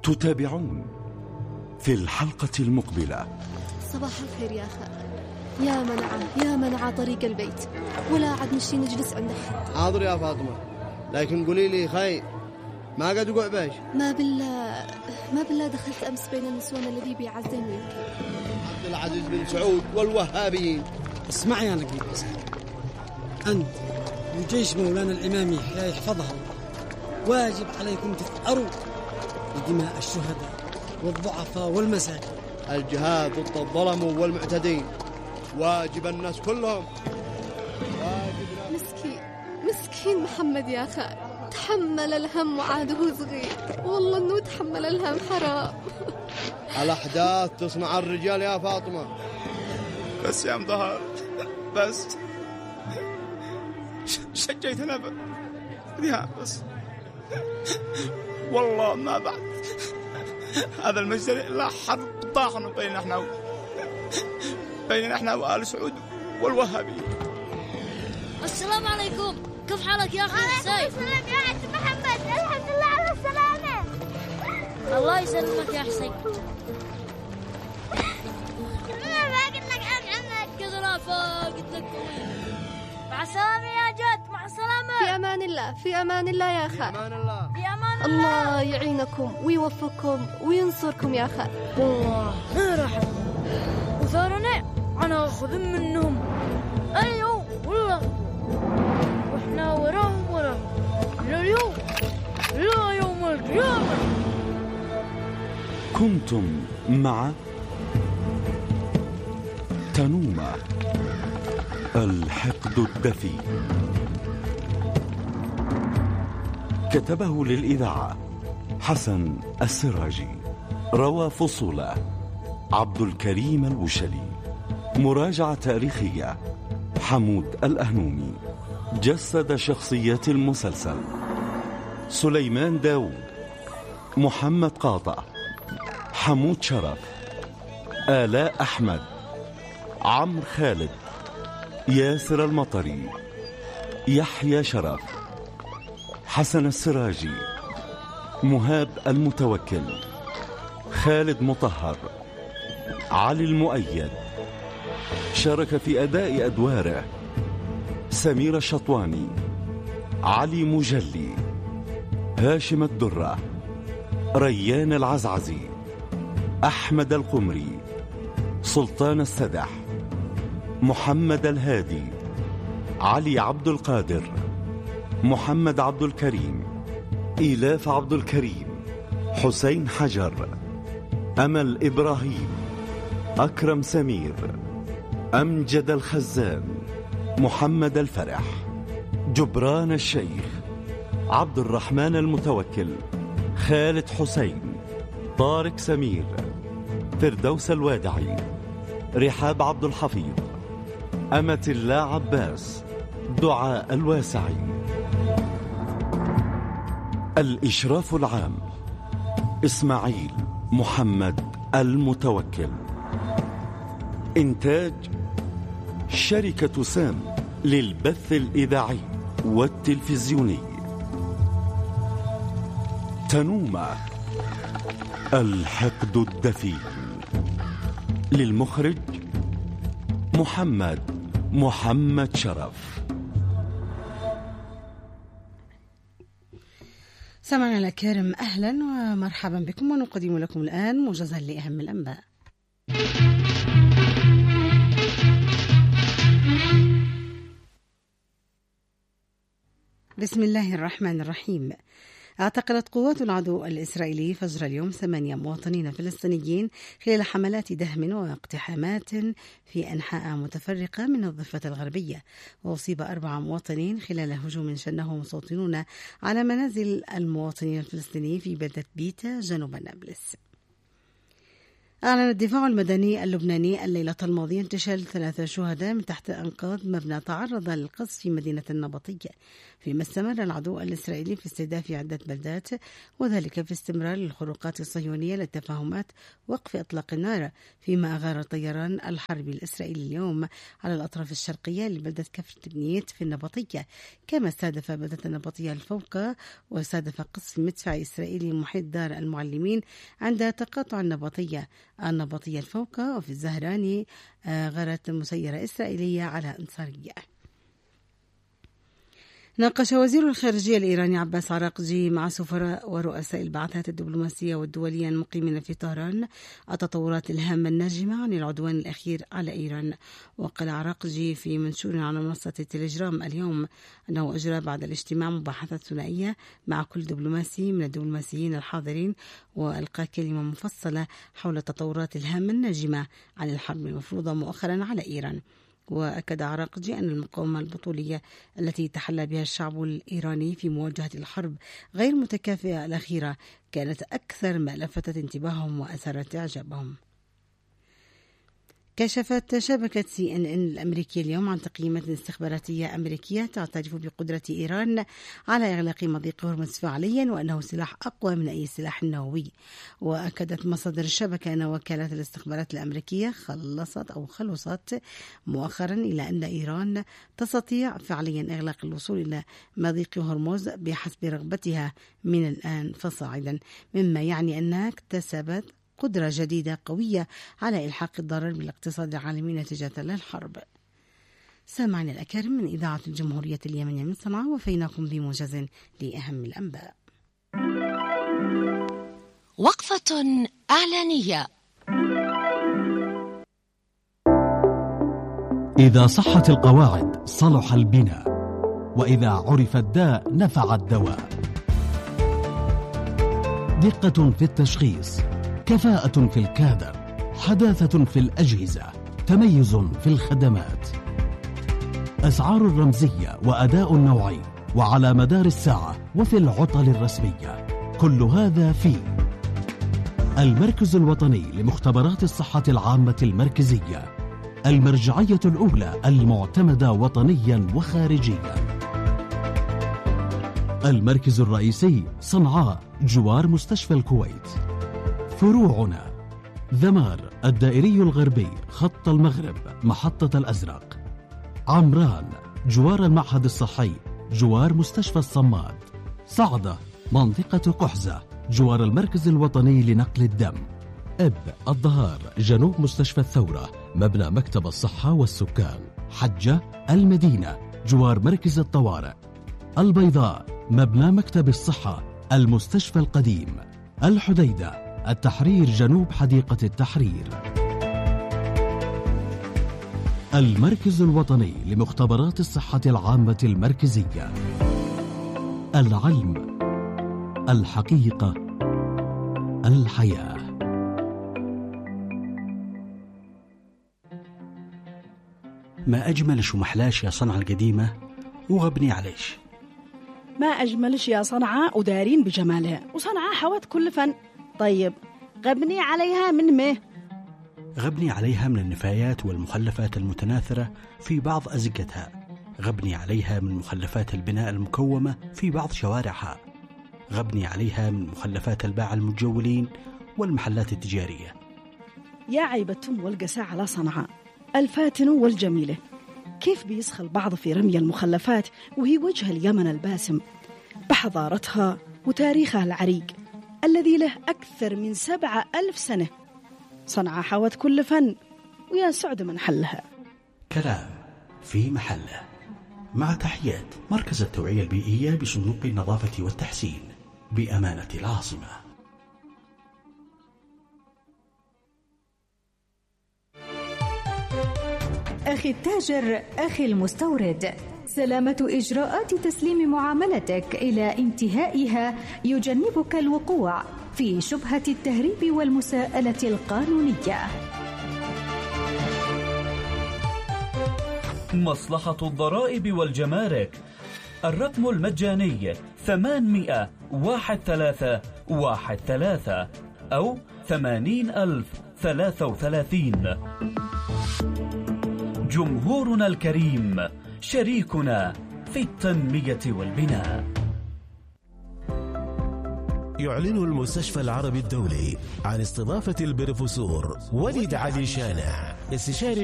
تتابعون في الحلقة المقبلة. صباح الخير يا خال. يا منعة طريق البيت، ولا عاد نشي نجلس عند أحد. حاضر يا فاطمة، لكن قولي لي خير، ما قد وقع باش؟ ما بالله دخلت أمس بين النسوان الذي بيعزين منك عبد العزيز بن سعود والوهابيين. اسمع يا نقيب، أنت وجيش مولانا الإمامي لا يحفظها، واجب عليكم تثأروا بدماء الشهداء والضعفاء والمساكين. الجهاد ضد الظلم والمعتدين واجب الناس كلهم. مسكين محمد يا خال، تحمل الهم وعاده صغير، والله انه تحمل الهم حرام. الأحداث تصنع الرجال يا فاطمة. بس يا مظهر، بس شجيتنا بها، بس والله ما بعد هذا المجزر إلا حرب طاحن بين احنا وآل سعود والوهابي. السلام عليكم، كيف حالك يا أخي حسين؟ السلام يا عم محمد، الحمد لله على السلامة. الله يسلمك يا حسين. ما قلت لك عن عمك كذا لا فاقد لك. مع السلامة يا جد، مع السلامة. في أمان الله يا خال. في أمان الله يعينكم ويوفقكم وينصركم يا خال. والله ما راح وثارنا أنا أخذ منهم. أيوه والله، وإحنا وراهم لليوم لا يوم القيامة. كنتم مع تنومة الحقد الدفي، كتبه للإذاعة حسن السراجي، روى فصوله عبد الكريم الوشلي، مراجعة تاريخية حمود الأهنومي، جسد شخصيات المسلسل سليمان داود، محمد قاطع، حمود شرف، آلاء أحمد، عمرو خالد، ياسر المطري، يحيى شرف، حسن السراجي، مهاب المتوكل، خالد مطهر، علي المؤيد. شارك في أداء أدواره سمير الشطواني، علي مجلي، هاشم الدرة، ريان العزعزي، أحمد القمري، سلطان السدح، محمد الهادي، علي عبد القادر، محمد عبد الكريم، إيلاف عبد الكريم، حسين حجر، أمل إبراهيم، أكرم سمير، أمجد الخزان، محمد الفرح، جبران الشيخ، عبد الرحمن المتوكل، خالد حسين، طارق سمير، فردوس الوادعي، رحاب عبد الحفيظ، أمة الله عباس، دعاء الواسعي. الإشراف العام إسماعيل محمد المتوكل. إنتاج شركة سام للبث الإذاعي والتلفزيوني. تنومة الحقد الدفي. للمخرج محمد شرف. سمعنا الأكارم، أهلا ومرحبا بكم، ونقدم لكم الآن موجزا لأهم الأنباء. بسم الله الرحمن الرحيم. اعتقلت قوات العدو الإسرائيلي فجر اليوم 8 مواطنين فلسطينيين خلال حملات دهم واقتحامات في أنحاء متفرقة من الضفة الغربية، وأصيب 4 مواطنين خلال هجوم شنه مستوطنون على منازل المواطنين الفلسطينيين في بلدة بيتا جنوب نابلس. أعلن الدفاع المدني اللبناني الليلة الماضية انتشال 3 شهداء من تحت أنقاض مبنى تعرض للقصف في مدينة النبطية، فيما استمر العدو الإسرائيلي في استهداف عدة بلدات، وذلك في استمرار الخروقات الصهيونية للتفاهمات وقف إطلاق النار، فيما أغار الطيران الحربي الإسرائيلي اليوم على الأطراف الشرقية لبلدة كفر تبنيت في النبطية، كما استهدف بلدة النبطية الفوقى، واستهدف قصف مدفعي إسرائيلي محيط دار المعلمين عند تقاطع النبطية الفوقى. وفي الزهراني غارت مسيرة إسرائيلية على أنصارية. ناقش وزير الخارجية الإيراني عباس عراقجي مع سفراء ورؤساء البعثات الدبلوماسية والدولية المقيمين في طهران التطورات الهامة الناجمة عن العدوان الأخير على إيران. وقال عراقجي في منشور على منصة التليجرام اليوم أنه أجرى بعد الاجتماع مباحثات ثنائية مع كل دبلوماسي من الدبلوماسيين الحاضرين، وألقى كلمة مفصلة حول التطورات الهامة الناجمة عن الحرب المفروضة مؤخرا على إيران. وأكد عراقجي أن المقاومة البطولية التي تحلى بها الشعب الإيراني في مواجهة الحرب غير متكافئة الأخيرة كانت أكثر ما لفتت انتباههم وأثارت إعجابهم. كشفت شبكة CNN الأمريكية اليوم عن تقييمات استخباراتية أمريكية تعترف بقدرة إيران على إغلاق مضيق هرمز فعليا، وأنه سلاح أقوى من أي سلاح نووي. وأكدت مصادر الشبكة أن وكالات الاستخبارات الأمريكية خلصت مؤخرا إلى أن إيران تستطيع فعليا إغلاق الوصول إلى مضيق هرمز بحسب رغبتها من الآن فصاعدا، مما يعني أنها اكتسبت قدرة جديدة قوية على إلحاق الضرر بالاقتصاد العالمي نتيجة للحرب. سامعنا الأكارم من إذاعة الجمهورية اليمنية من صنعاء، وفيناكم بموجز لأهم الأنباء. وقفة إعلانية. إذا صحت القواعد صلح البناء، وإذا عرف الداء نفع الدواء. دقة في التشخيص، كفاءة في الكادر، حداثة في الأجهزة، تميز في الخدمات، أسعار رمزية وأداء نوعي وعلى مدار الساعة وفي العطل الرسمية. كل هذا في المركز الوطني لمختبرات الصحة العامة المركزية، المرجعية الأولى المعتمدة وطنيا وخارجيا. المركز الرئيسي صنعاء جوار مستشفى الكويت. فروعنا ذمار الدائري الغربي خط المغرب محطة الأزرق، عمران جوار المعهد الصحي جوار مستشفى الصماد، صعدة منطقة قحزة جوار المركز الوطني لنقل الدم، إب الظهار جنوب مستشفى الثورة مبنى مكتب الصحة والسكان، حجة المدينة جوار مركز الطوارئ، البيضاء مبنى مكتب الصحة المستشفى القديم، الحديدة التحرير جنوب حديقة التحرير. المركز الوطني لمختبرات الصحة العامة المركزية. العلم، الحقيقة، الحياة. ما أجملش ومحلاش يا صنعاء القديمة وغبني عليش. ما أجملش يا صنعاء ودارين بجمالها، وصنعاء حوت كل فن. طيب غبني عليها من ما؟ غبني عليها من النفايات والمخلفات المتناثرة في بعض أزقتها، غبني عليها من مخلفات البناء المكومة في بعض شوارعها، غبني عليها من مخلفات الباعة المتجولين والمحلات التجارية. يا عيبتهم والقساء على صنعاء الفاتن والجميلة، كيف بيسخى البعض في رمي المخلفات وهي وجه اليمن الباسم بحضارتها وتاريخها العريق الذي له أكثر من 7,000 سنة. صنعاء حوت كل فن، ويا سعد من حلها. كلام في محله. مع تحيات مركز التوعية البيئية بصندوق النظافة والتحسين بأمانة العاصمة. أخي التاجر، أخي المستورد، سلامة إجراءات تسليم معاملتك إلى انتهائها يجنبك الوقوع في شبهة التهريب والمساءلة القانونية. مصلحة الضرائب والجمارك، الرقم المجاني 800-1313 أو 80,000 33. جمهورنا الكريم شريكنا في التنمية والبناء. يعلن المستشفى العربي الدولي عن استضافة البروفيسور وليد علي شانع استشاري